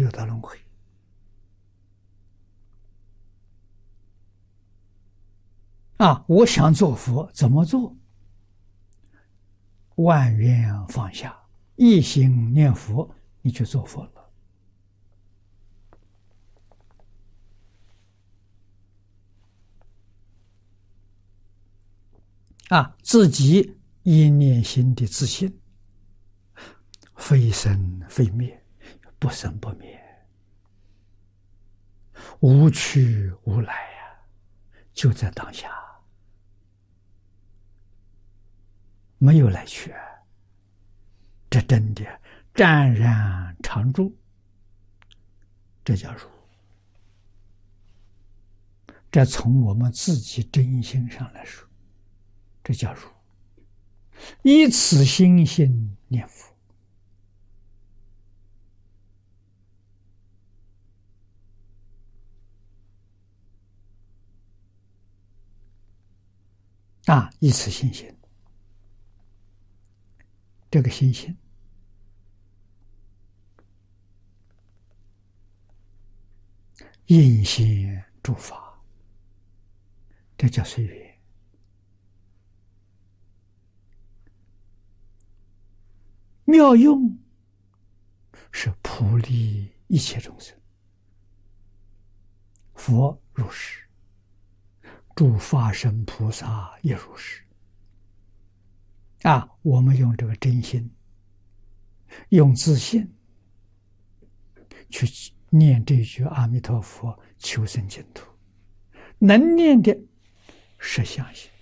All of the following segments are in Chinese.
六道轮回。我想做佛，怎么做？万缘放下，一心念佛，你就做佛了。自己一念心的自信，非生非灭，不生不灭，无去无来就在当下，没有来去这真的湛然常住，这叫如。这从我们自己真心上来说，这叫如。以此心性念佛，以此心性，这个心性应现诸法，这叫随缘。妙用是普利一切众生，佛如是，诸法身菩萨也如是。我们用这个真心，用自信去念这句阿弥陀佛，求生净土，能念的是相信，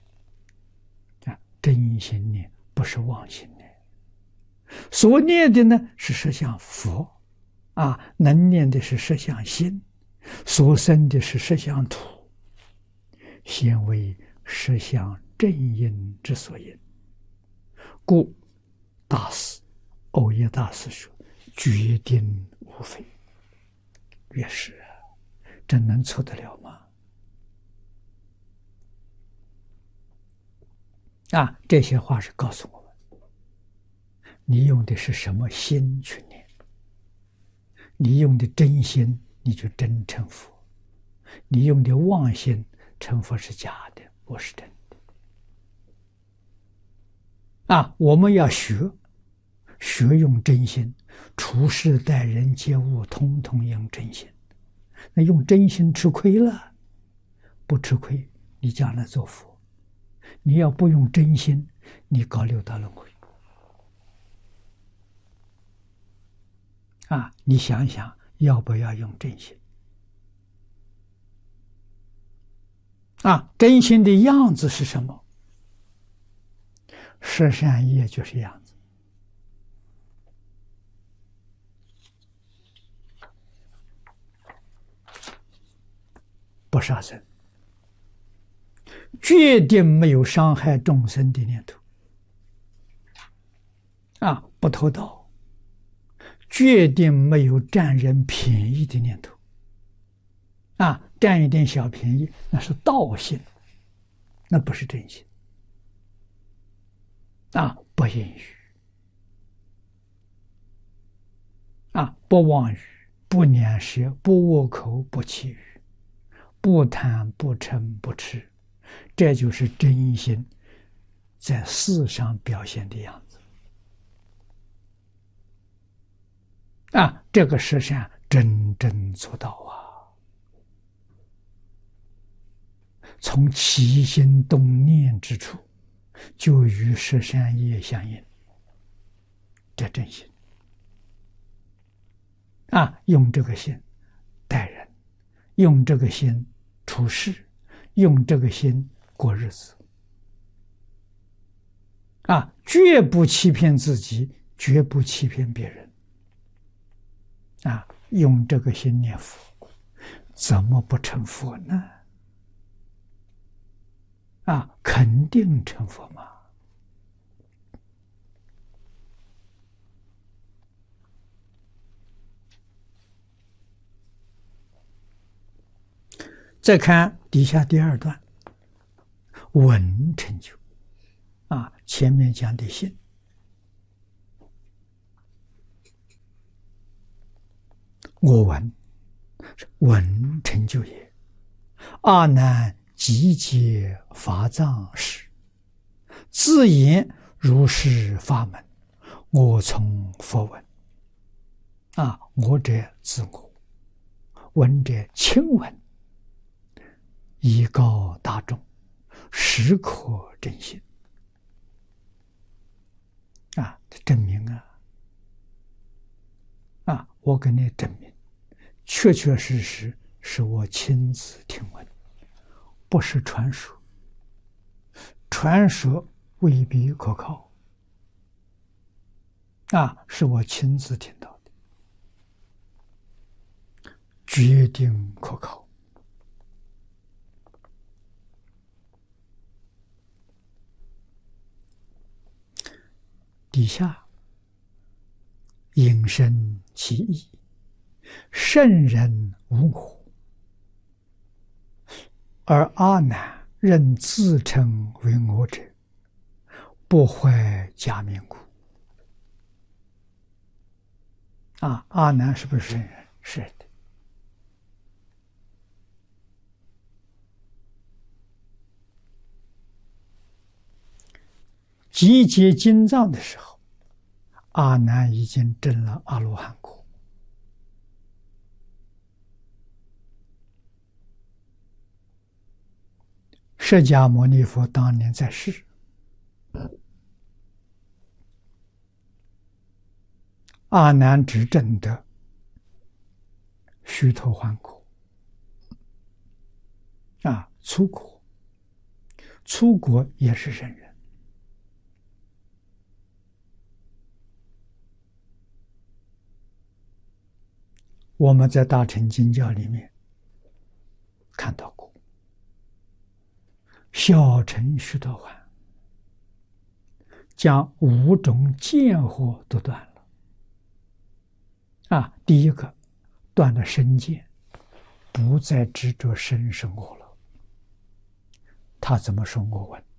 真心念，不是妄心念。所念的呢是实相佛，能念的是实相心，所生的是实相土，先为实相正因之所因。故大师欧耶大师说，决定无非。越是真能错得了吗？这些话是告诉我们，你用的是什么心去念？你用的真心，你就真成佛；你用的妄心，成佛是假的，不是真的。我们要学用真心，处事待人接物，通通用真心。那用真心吃亏了，不吃亏，你将来做佛。你要不用真心，你搞六道轮回。你想想，要不要用真心？真心的样子是什么？十善业就是样子。不杀生，决定没有伤害众生的念头。不偷盗，决定没有占人便宜的念头。占一点小便宜，那是盗心，那不是真心。不言语，不妄语，不两舌，不恶口，不绮语，不贪，不嗔，不痴，这就是真心在事上表现的样子。这个实相真正做到从起心动念之处，就与十善业相应，这真心。用这个心待人，用这个心处事，用这个心过日子。绝不欺骗自己，绝不欺骗别人。用这个心念佛，怎么不成佛呢？肯定成佛嘛。再看底下第二段，闻成就。前面讲的信， 我闻，闻成就也。阿难集结法藏时，自言如是法门，我从佛闻。我者自我，闻者亲闻，以告大众，实可证信。证明我给你证明，确确实实是我亲自听闻，不是传说。传说未必可靠，是我亲自听到的，决定可靠。底下引申其意，圣人无我，而阿难仍自称为我者，不坏假名故。阿难是不是圣人？是的。集结经藏的时候，阿难已经证了阿罗汉果。释迦牟尼佛当年在世，阿难只证得须陀洹果，粗果，粗果也是圣人。我们在大乘经教里面看到过，小乘须陀洹将5种见惑都断了。第一个，断了身见，不再执着身是我了。他怎么说我闻？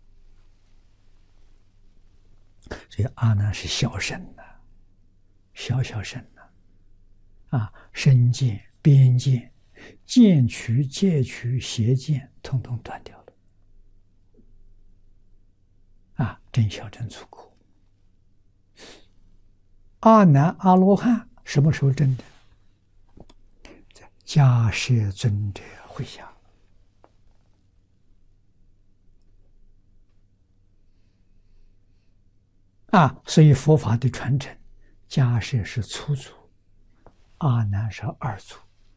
所以阿难是小乘小乘身见、边见、见取、戒取、邪见，统统断掉了。真小乘粗果。阿难阿罗汉什么时候证的？在迦叶尊者会下。所以佛法的传承，迦叶是初祖，阿难是二祖。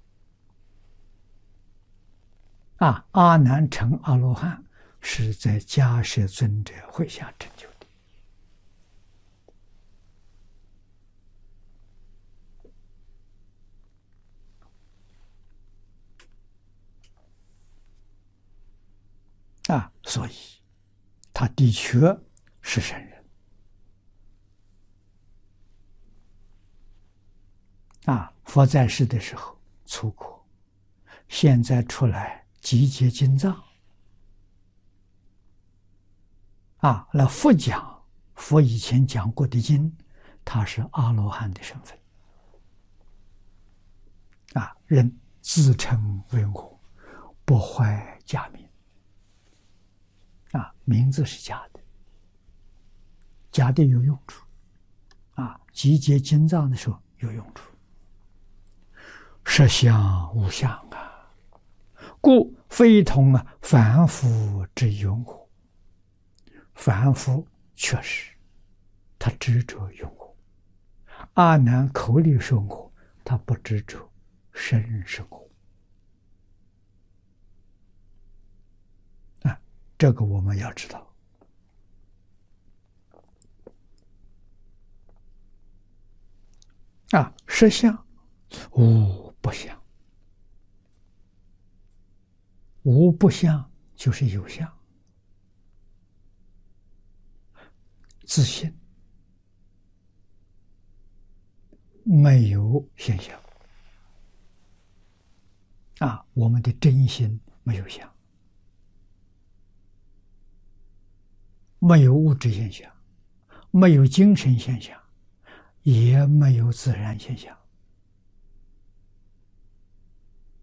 阿难成阿罗汉是在迦叶尊者会下成就的。所以他的确是圣人。佛在世的时候粗果，现在出来集结经藏，来复讲佛以前讲过的经，他是阿罗汉的身份。人自称为我，不坏假名。名字是假的，假的有用处。集结经藏的时候有用处。实相无相故非同凡夫之用我。凡夫确实他执着用我，阿难口里说我，他不执着身是我。这个我们要知道。实相无不相，无不相就是有相，自信没有现象。我们的真心没有相，没有物质现象，没有精神现象，也没有自然现象。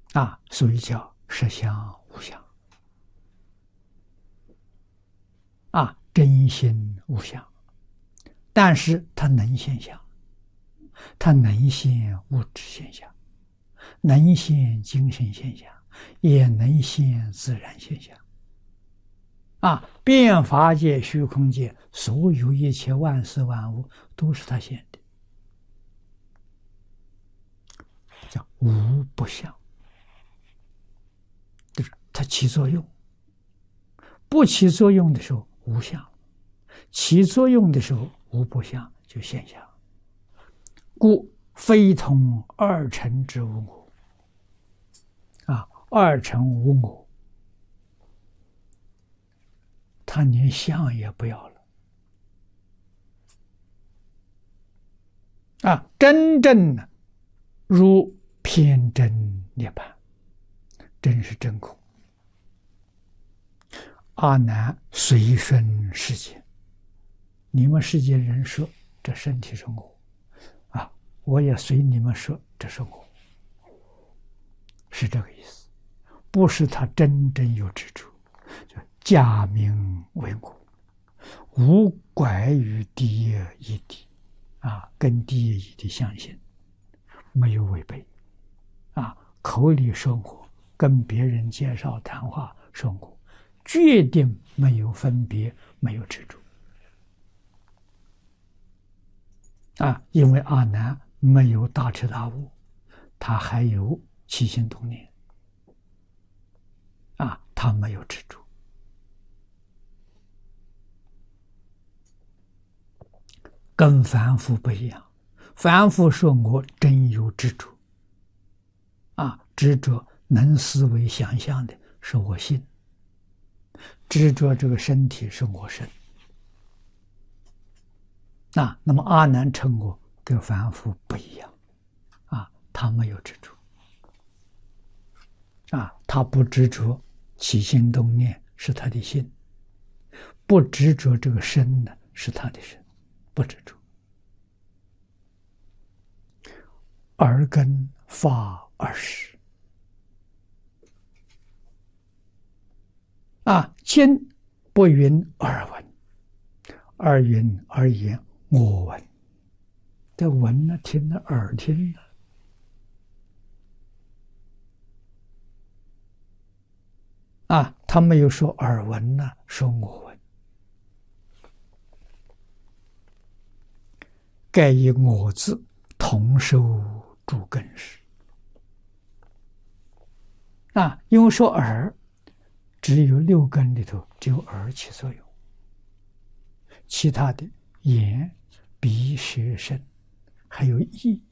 所以叫实相无相真心无相。但是它能现象，它能现物质现象，能现精神现象，也能现自然现象。变法界、虚空界，所有一切万事万物都是它现的，叫无不相，就是它起作用。不起作用的时候无相，起作用的时候无不相，就现象。故非同二乘之无我。二乘无我，他连相也不要了。真正如偏真涅槃，真是真空。阿难随顺世间，你们世间人说这身体是我，我也随你们说这是我，是这个意思。不是他真正有执着，就假名为我，无拐于第一义谛跟第一义谛相信，没有违背口里说我，跟别人介绍谈话说我，决定没有分别，没有执着因为阿难没有大彻大悟，他还有起心动念他没有执着。跟凡夫不一样，凡夫说我真有执着执着能思维想象的是我心，执着这个身体是我身那么阿难成我跟凡夫不一样他没有执着他不执着起心动念是他的心，不执着这个身呢是他的身，不执着。耳根发20今不云耳闻，而云而言我闻。这闻呢，听了耳听了他没有说耳闻呢，说我闻。盖以我字同受诸根识因为说耳只有6根里头只有耳起作用，其他的眼、鼻、舌、身还有意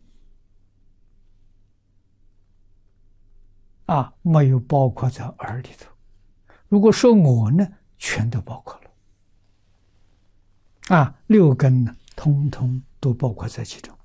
没有包括在耳里头。如果说我呢，全都包括了6根呢，通通都包括在其中。